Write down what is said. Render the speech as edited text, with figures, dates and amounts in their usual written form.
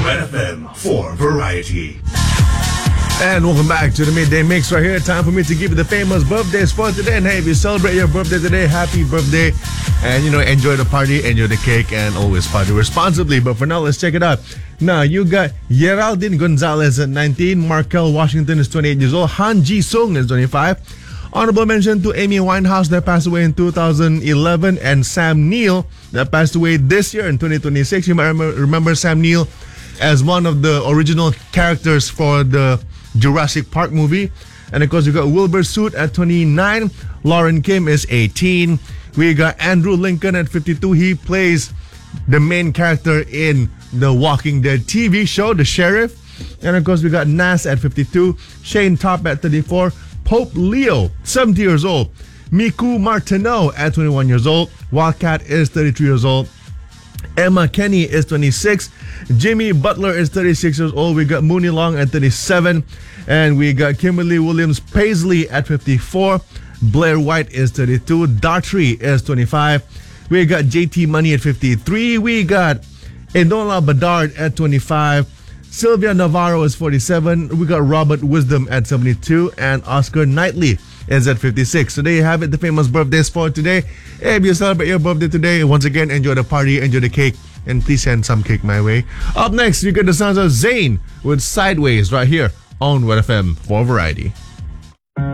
Red FM for Variety. And welcome back to the Midday Mix right here. Time for me to give you the famous birthday spot today. And hey, if you celebrate your birthday today, happy birthday. And, enjoy the party, enjoy the cake, and always party responsibly. But for now, let's check it out. Now, you got Geraldine Gonzalez at 19. Markel Washington is 28 years old. Han Ji-sung is 25. Honorable mention to Amy Winehouse that passed away in 2011. And Sam Neill that passed away this year in 2026. You might remember Sam Neill as one of the original characters for the Jurassic Park movie. And of course, we got Wilbur Soot at 29. Lauren Kim is 18. We got Andrew Lincoln at 52. He plays the main character in the Walking Dead TV show, the sheriff. And of course, we got Nas at 52. Shane Top at 34. Pope Leo, 70 years old. Miku Martineau at 21 years old. Wildcat is 33 years old. Emma Kenny is 26. Jimmy Butler is 36 years old. We got Mooney Long at 37. And we got Kimberly Williams Paisley at 54. Blair White is 32. Daughtry is 25. We got JT Money at 53. We got Enola Bedard at 25. Sylvia Navarro is 47. We got Robert Wisdom at 72. And Oscar Knightley is at 56. So there you have it, the famous birthdays for today. Hey, if you celebrate your birthday today, once again, enjoy the party, enjoy the cake, and please send some cake my way. Up next, you get the sounds of Zayn with Sideways right here on Red FM for Variety.